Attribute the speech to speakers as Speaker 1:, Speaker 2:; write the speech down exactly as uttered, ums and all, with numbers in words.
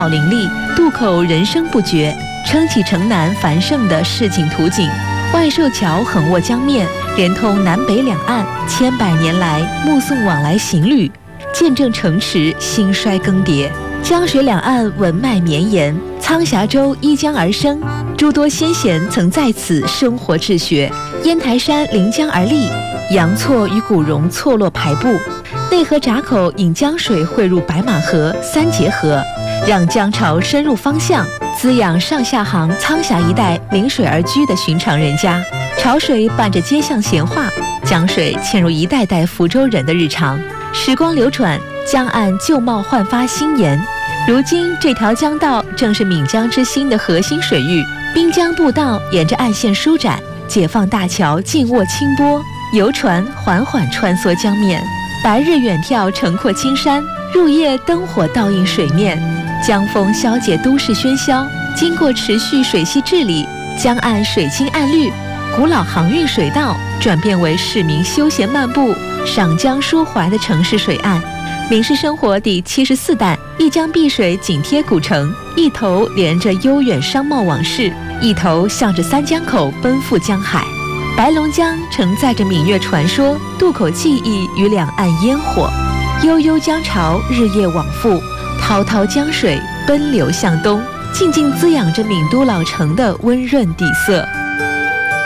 Speaker 1: 林立，渡口人声不绝，撑起城南繁盛的市井图景。万寿桥横卧江面，连通南北两岸，千百年来目送往来行旅，见证城池兴衰更迭。江水两岸文脉绵延，苍峡州依江而生，诸多先贤曾在此生活治学。烟台山临江而立，阳错与古榕错落排布。内河闸口引江水汇入白马河、三结河，让江潮深入方向，滋养上下杭、苍峡一带临水而居的寻常人家。潮水伴着街巷闲话，江水嵌入一代代福州人的日常。时光流转，江岸旧貌焕发新颜。如今这条江道正是闽江之心的核心水域，滨江步道沿着岸线舒展，解放大桥静卧清波，游船缓缓穿梭江面。白日远眺城廓青山，入夜灯火倒映水面，江风消解都市喧嚣。经过持续水系治理，江岸水清岸绿，古老航运水道转变为市民休闲漫步、赏江抒怀的城市水岸。闽式生活第七十四弹，一江碧水紧贴古城，一头连着悠远商贸往事，一头向着三江口奔赴江海。白龙江承载着闽粤传说、渡口记忆与两岸烟火，悠悠江潮日夜往复，滔滔江水奔流向东，静静滋养着闽都老城的温润底色。